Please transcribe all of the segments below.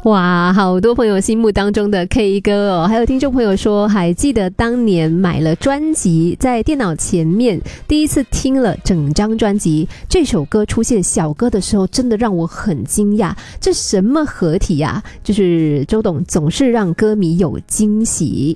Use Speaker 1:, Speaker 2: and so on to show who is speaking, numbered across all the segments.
Speaker 1: 哇，好多朋友心目当中的 K 歌哦，还有听众朋友说还记得当年买了专辑，在电脑前面第一次听了整张专辑，这首歌出现小歌的时候真的让我很惊讶，这什么合体啊，就是周董总是让歌迷有惊喜。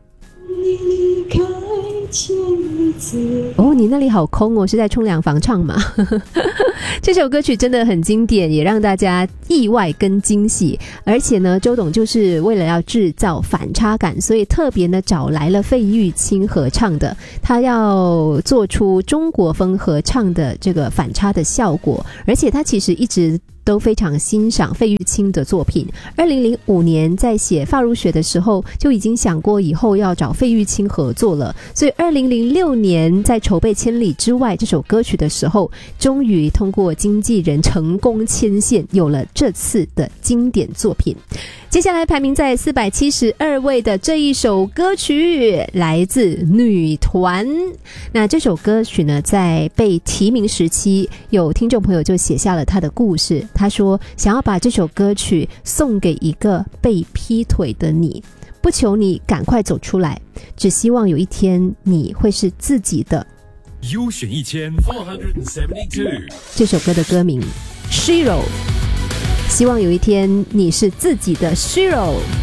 Speaker 1: 哦，你那里好空哦，是在冲凉房唱吗？这首歌曲真的很经典，也让大家意外跟惊喜。而且呢，周董就是为了要制造反差感，所以特别呢找来了费玉清合唱的，他要做出中国风合唱的这个反差的效果。而且他其实一直都非常欣赏费玉清的作品。2005年在写《发如雪》的时候，就已经想过以后要找费玉清合作了。所以2006年在筹备《千里之外》这首歌曲的时候，终于通过经纪人成功牵线，有了这次的经典作品。接下来排名在472位的这一首歌曲来自女团。那这首歌曲呢，在被提名时期，有听众朋友就写下了他的故事。他说想要把这首歌曲送给一个被劈腿的你，不求你赶快走出来，只希望有一天你会是自己的。
Speaker 2: 优选1472，
Speaker 1: 这首歌的歌名 Shiro， 希望有一天你是自己的 Shiro。